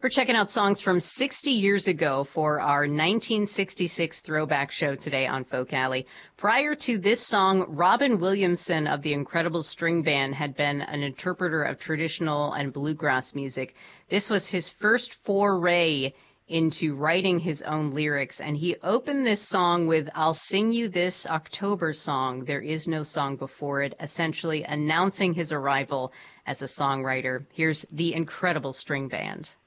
We're checking out songs from 60 years ago for our 1966 throwback show today on Folk Alley. Prior to this song, Robin Williamson of the Incredible String Band had been an interpreter of traditional and bluegrass music. This was his first foray into writing his own lyrics, and he opened this song with "I'll Sing You This October Song, There Is No Song Before It," essentially announcing his arrival as a songwriter. Here's the Incredible String Band.